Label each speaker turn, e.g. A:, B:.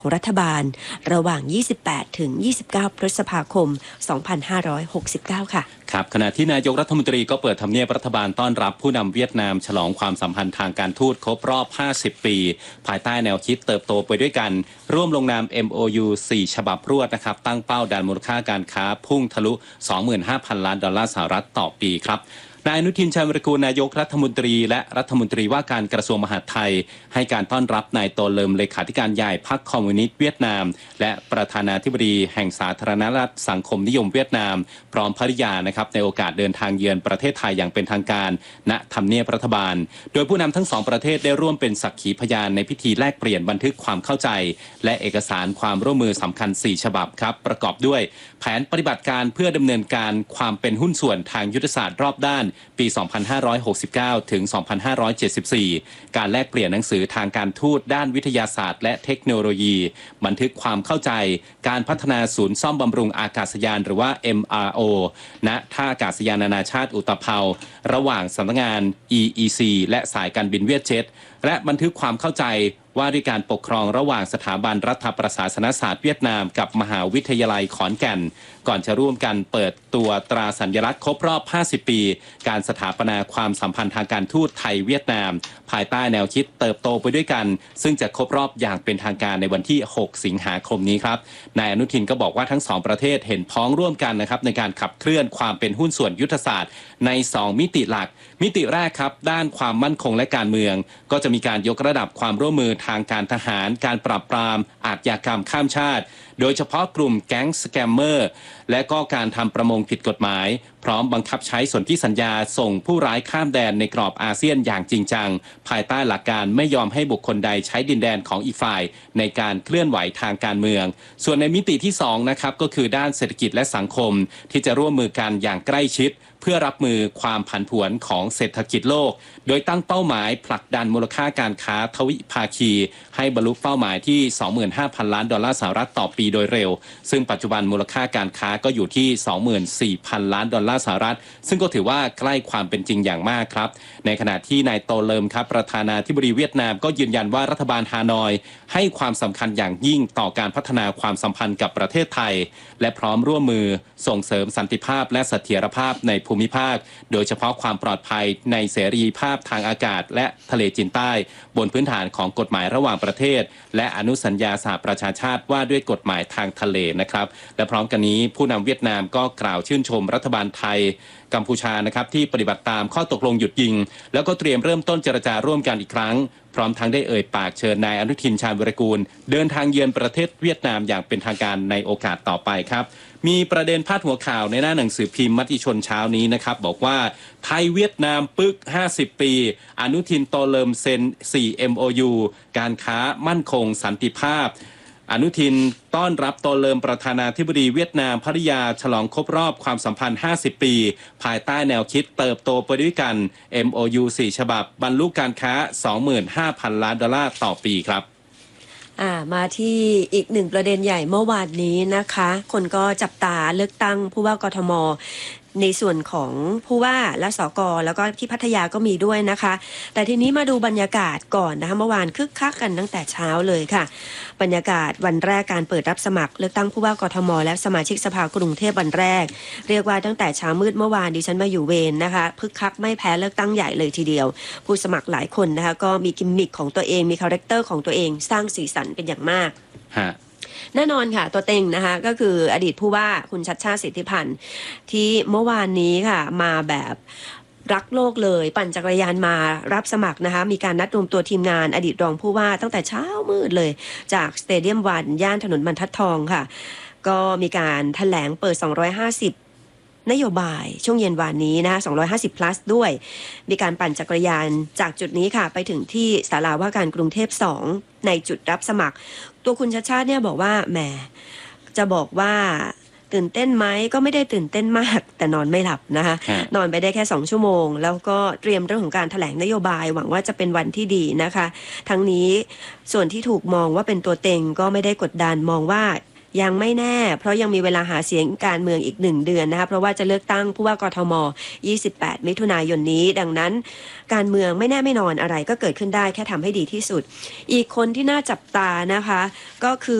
A: ของรัฐบาลระหว่าง 28 ถึง 29 พฤษภาคม 2569 ค่ะ
B: ครับขณะที่นายกรัฐมนตรีก็เปิดทำเนียบรัฐบาลต้อนรับผู้นำเวียดนามฉลองความสัมพันธ์ทางการทูตครบรอบ 50 ปี ภายใต้แนวคิดเติบโตไปด้วยกันร่วมลงนาม MOU 4 ฉบับรวดนะครับตั้งเป้าดันมูลค่าการค้าพุ่งทะลุ 25,000 ล้านดอลลาร์สหรัฐต่อปีครับนายอนุทิน ชาญวิรากูลนายกรัฐมนตรีและรัฐมนตรีว่าการกระทรวงมหาดไทยให้การต้อนรับนายโตเลิมเลขาธิการใหญ่พรรคคอมมิวนิสต์เวียดนามและประธานาธิบดีแห่งสาธารณรัฐสังคมนิยมเวียดนามพร้อมภริยานะครับในโอกาสเดินทางเยือนประเทศไทยอย่างเป็นทางการณทำเนียบรัฐบาลโดยผู้นำทั้งสองประเทศได้ร่วมเป็นสักขีพยานในพิธีแลกเปลี่ยนบันทึกความเข้าใจและเอกสารความร่วมมือสำคัญ4ฉบับครับประกอบด้วยแผนปฏิบัติการเพื่อดำเนินการความเป็นหุ้นส่วนทางยุทธศาสตร์รอบด้านปี 2569 ถึง 2574 การแลกเปลี่ยนหนังสือทางการทูตด้านวิทยาศาสตร์และเทคโนโลยีบันทึกความเข้าใจการพัฒนาศูนย์ซ่อมบำรุงอากาศยานหรือว่า MRO ณท่าอากาศยานนานาชาติอุตภเปาระหว่างสำนักงาน EEC และสายการบินเวียดเจ็ตและบันทึกความเข้าใจว่าด้วยการปกครองระหว่างสถาบันรัฐประศาสนศาสตร์เวียดนามกับมหาวิทยาลัยขอนแก่นก่อนจะร่วมกันเปิดตัวตราสัญลักษณ์ครบรอบ 50 ปีการสถาปนาความสัมพันธ์ทางการทูตไทยเวียดนามภายใต้แนวคิดเติบโตไปด้วยกันซึ่งจะครบรอบอย่างเป็นทางการในวันที่ 6 สิงหาคมนี้ครับนายอนุทินก็บอกว่าทั้งสองประเทศเห็นพ้องร่วมกันนะครับในการขับเคลื่อนความเป็นหุ้นส่วนยุทธศาสตร์ใน 2 มิติหลักมิติแรกครับด้านความมั่นคงและการเมืองก็จะมีการยกระดับความร่วมมือทางการทหารการปราบปรามอาชญากรรมข้ามชาติโดยเฉพาะกลุ่มแก๊งสแกมเมอร์และก็การทำประมงผิดกฎหมายพร้อมบังคับใช้สนธิสัญญาส่งผู้ร้ายข้ามแดนในกรอบอาเซียนอย่างจริงจังภายใต้หลักการไม่ยอมให้บุคคลใดใช้ดินแดนของอีกฝ่ายในการเคลื่อนไหวทางการเมืองส่วนในมิติที่2นะครับก็คือด้านเศรษฐกิจและสังคมที่จะร่วมมือกันอย่างใกล้ชิดเพื่อรับมือความผันผวนของเศรษฐกิจโลกโดยตั้งเป้าหมายผลักดันมูลค่าการค้าทวิภาคีให้บรรลุเป้าหมายที่ 25,000 ล้านดอลลาร์สหรัฐต่อปีโดยเร็วซึ่งปัจจุบันมูลค่าการค้าก็อยู่ที่ 24,000 ล้านดอลลาร์สหรัฐซึ่งก็ถือว่าใกล้ความเป็นจริงอย่างมากครับในขณะที่นายโตเลิมครับประธานาธิบดีเวียดนามก็ยืนยันว่ารัฐบาลฮานอยให้ความสำคัญอย่างยิ่งต่อการพัฒนาความสัมพันธ์กับประเทศไทยและพร้อมร่วมมือส่งเสริมสันติภาพและเสถียรภาพในภูมิภาคโดยเฉพาะความปลอดภัยในเสรีภาพทางอากาศและทะเลจีนใต้บนพื้นฐานของกฎหมายระหว่างประเทศและอนุสัญญาสหประชาชาติว่าด้วยกฎหมายทางทะเลนะครับและพร้อมกันนี้ผู้นำเวียดนามก็กล่าวชื่นชมรัฐบาลไทยกัมพูชานะครับที่ปฏิบัติตามข้อตกลงหยุดยิงแล้วก็เตรียมเริ่มต้นเจรจาร่วมกันอีกครั้งพร้อมทั้งได้เอ่ยปากเชิญนายอนุทิน ชาญวิรากูลเดินทางเยือนประเทศเวียดนามอย่างเป็นทางการในโอกาสต่อไปครับมีประเด็นพาดหัวข่าวในหน้าหนังสือพิมพ์มติชนเช้านี้นะครับบอกว่าไทยเวียดนามปึก50 ปีอนุทินโตเลิมเซ็น4 MOU การค้ามั่นคงสันติภาพอนุทินต้อนรับโตเลิมประธานาธิบดีเวียดนามภริยาฉลองครบรอบความสัมพันธ์ 50 ปีภายใต้แนวคิดเติบโตไปด้วยกัน MOU 4 ฉบับบรรลุการค้า 25,000 ล้านดอลลาร์ต่อปีครับ
A: มาที่อีกหนึ่งประเด็นใหญ่เมื่อวานนี้นะคะคนก็จับตาเลือกตั้งผู้ว่ากทมในส่วนของผู้ว่าและสกแล้วก็ที่พัทยาก็มีด้วยนะคะแต่ทีนี้มาดูบรรยากาศก่อนนะคะเมื่อวานคึกคักกันตั้งแต่เช้าเลยค่ะบรรยากาศวันแรกการเปิดรับสมัครเลือกตั้งผู้ว่ากทมและสมาชิกสภากรุงเทพวันแรกเรียกว่าตั้งแต่เช้ามืดเมื่อวานดิฉันมาอยู่เวรนะคะคึกคักไม่แพ้เลือกตั้งใหญ่เลยทีเดียวผู้สมัครหลายคนนะคะก็มีกิมมิคของตัวเองมีคาแรคเตอร์ของตัวเองสร้างสีสันเป็นอย่างมากแน่นอนค่ะตัวเต็งนะคะก็คืออดีตผู้ว่าคุณชัชชาติสิทธิพันธ์ที่เมื่อวานนี้ค่ะมาแบบรักโลกเลยปั่นจักรยานมารับสมัครนะคะมีการนัดรวมตัวทีมงานอดีตรองผู้ว่าตั้งแต่เช้ามืดเลยจากสเตเดียมวันย่านถนนบรรทัดทองค่ะก็มีการแถลงเปิด250นโยบายช่วงเย็นวานนี้นะ250 plus ด้วยมีการปั่นจักรยานจากจุดนี้ค่ะไปถึงที่ศาลาว่าการกรุงเทพ2ในจุดรับสมัครตัวคุณชัชชาติเนี่ยบอกว่าแหมจะบอกว่าตื่นเต้นไหมก็ไม่ได้ตื่นเต้นมากแต่นอนไม่หลับนะคะนอนไปได้แค่2 ชั่วโมงแล้วก็เตรียมเรื่องของการแถลงนโยบายหวังว่าจะเป็นวันที่ดีนะคะทั้งนี้ส่วนที่ถูกมองว่าเป็นตัวเต็งก็ไม่ได้กดดันมองว่ายังไม่แน่เพราะยังมีเวลาหาเสียงการเมืองอีก1 เดือนนะคะเพราะว่าจะเลือกตั้งผู้ว่ากทม 28 มิถุนายนนี้ดังนั้นการเมืองไม่แน่ไม่นอนอะไรก็เกิดขึ้นได้แค่ทำให้ดีที่สุดอีกคนที่น่าจับตานะคะก็คือ